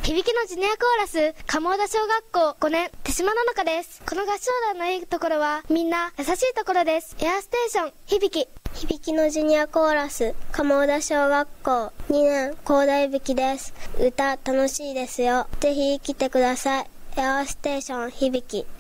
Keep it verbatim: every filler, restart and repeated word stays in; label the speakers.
Speaker 1: 響きのジュニアコーラス、鴨田小学校ごねん、手島の中です。この合唱団のいいところは、みんな優しいところです。エアステーション、響き。
Speaker 2: 響きのジュニアコーラス、鴨田小学校にねん、高田響です。歌楽しいですよ。ぜひ来てください。エアステーション、響き。